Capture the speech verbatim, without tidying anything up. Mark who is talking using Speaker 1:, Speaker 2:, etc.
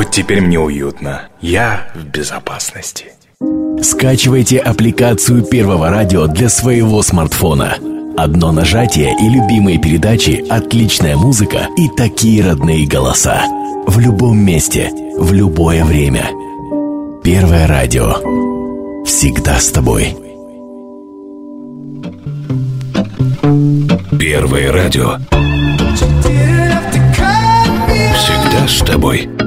Speaker 1: Вот теперь мне уютно. Я в безопасности.
Speaker 2: Скачивайте аппликацию Первого радио для своего смартфона. Одно нажатие и любимые передачи, отличная музыка и такие родные голоса. В любом месте, в любое время. Первое радио. Всегда с тобой.
Speaker 3: Первое радио. Всегда с тобой.